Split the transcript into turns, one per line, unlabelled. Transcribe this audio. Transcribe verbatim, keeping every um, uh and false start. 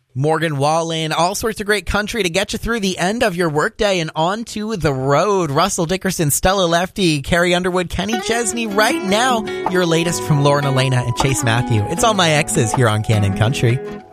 Morgan Wallen, all sorts of great country to get you through the end of your workday and onto the road. Russell Dickerson, Stella Lefty, Carrie Underwood, Kenny Chesney. Right now, your latest from Lauren Elena and Chase Matthew. It's All My Exes here on Canon Country.